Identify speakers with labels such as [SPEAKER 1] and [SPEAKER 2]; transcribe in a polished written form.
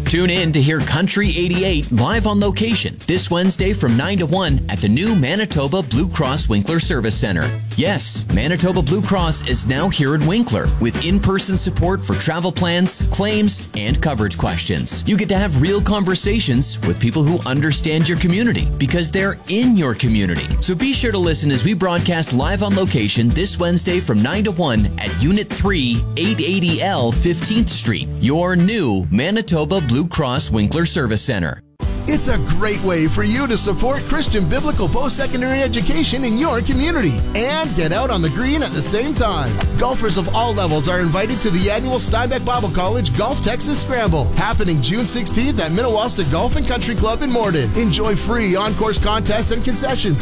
[SPEAKER 1] Tune in to hear Country 88 live on location this Wednesday from 9 to 1 at the new Manitoba Blue Cross Winkler Service Center. Yes, Manitoba Blue Cross is now here in Winkler with in-person support for travel plans, claims, and coverage questions. You get to have real conversations with people who understand your community because they're in your community. So be sure to listen as we broadcast live on location this Wednesday from 9 to 1 at Unit 3, 880L 15th Street, your new Manitoba Blue Cross Winkler Service Center.
[SPEAKER 2] It's a great way for you to support Christian biblical post-secondary education in your community and get out on the green at the same time. Golfers of all levels are invited to the annual Steinbeck Bible College Golf Texas Scramble, happening June 16th at Minnewaska Golf and Country Club in Morden. Enjoy free on-course contests and concessions,